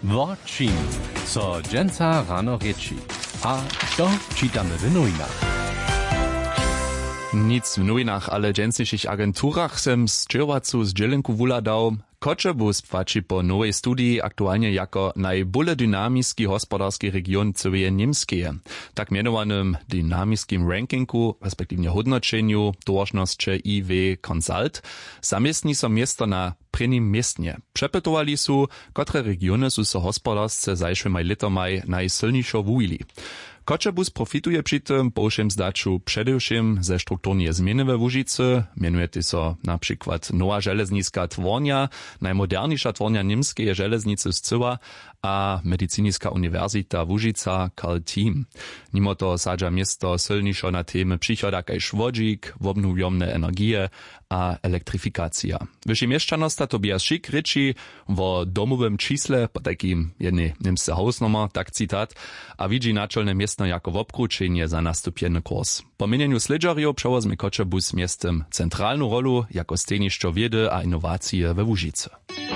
Włączyn, co dżęca rano rieči. A to czytamy w nowinach. Nic w nowinach, ale dżęcniejszych agenturach sem z Červacu z Dżelenku wuladał. Kočebus płaci po nowej studii aktualnie jako najbole dynamiski hospodarski region całej Niemskie. Tak mianowanym dynamiskim rankingu, respektywnie hodnoczeniu tożności IW Consult, zamiestni so miasto na prvním miestnie. Przepytowali su, kotre regiony su so hospodarsce zajszłymaj letomaj najsilniejszo wujili. Kočebus profituje przy tym po všem zdaczu przedewším ze strukturnie zmiany we Łužicy, mianujete so na przykład nowa železnická twornia, najmoderniejsza twornia niemskiej železnicy z Cyła, a Medycyniska Uniwersita Łužica Karl Team. Mimo to sadza miasto silniejszo na temy przychoda kaj szwodzik, obnovjomne energie a elektryfikacja. Wyżej mieszczanosta Tobias Schick ryczy o domowym čísle, po takim jednej niemsce hausnummer, tak cytat, a widzi naczelne miasto jako obkruczenie za nastupienny kurs. Po mienieniu sledżariów przewozmy Kočebus miastem centralną rolę jako sceniszczo wiedy a innowacje we Łužicy.